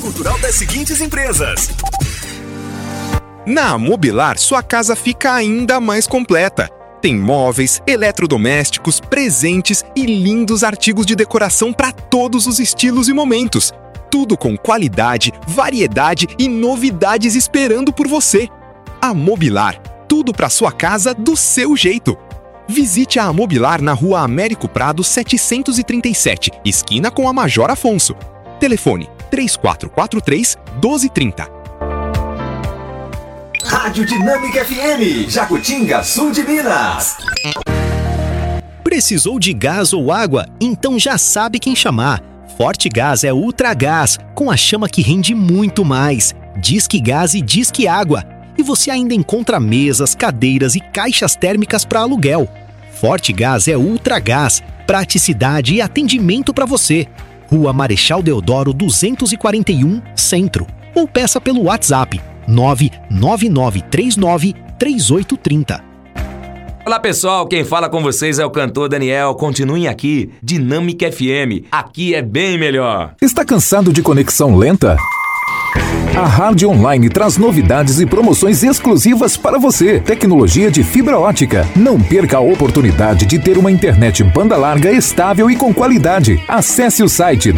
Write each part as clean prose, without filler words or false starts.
cultural das seguintes empresas. Na Mobilar, sua casa fica ainda mais completa. Tem móveis, eletrodomésticos, presentes e lindos artigos de decoração para todos os estilos e momentos. Tudo com qualidade, variedade e novidades esperando por você. A Mobilar, tudo para sua casa do seu jeito. Visite a Mobilar na Rua Américo Prado 737, esquina com a Major Afonso. Telefone 3443-1230. Rádio Dinâmica FM, Jacutinga, sul de Minas. Precisou de gás ou água? Então já sabe quem chamar. Forte Gás é Ultra Gás, com a chama que rende muito mais. Disque Gás e Disque Água. E você ainda encontra mesas, cadeiras e caixas térmicas para aluguel. Forte Gás é Ultra Gás, praticidade e atendimento para você. Rua Marechal Deodoro 241, Centro. Ou peça pelo WhatsApp 999393830. Olá pessoal, quem fala com vocês é o cantor Daniel. Continuem aqui, Dinâmica FM. Aqui é bem melhor. Está cansado de conexão lenta? A Hard Online traz novidades e promoções exclusivas para você. Tecnologia de fibra ótica. Não perca a oportunidade de ter uma internet banda larga estável e com qualidade. Acesse o site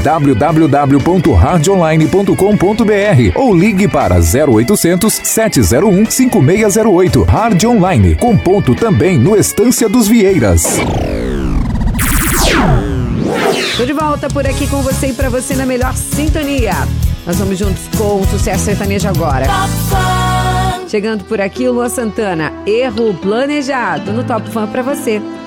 www.hardonline.com.br ou ligue para 0800 701 5608. Hard Online, com ponto também no Estância dos Vieiras. Tô de volta por aqui com você e pra você na melhor sintonia. Nós vamos juntos com o sucesso sertanejo agora. Chegando por aqui, o Luan Santana, Erro Planejado, no Top Fã pra você.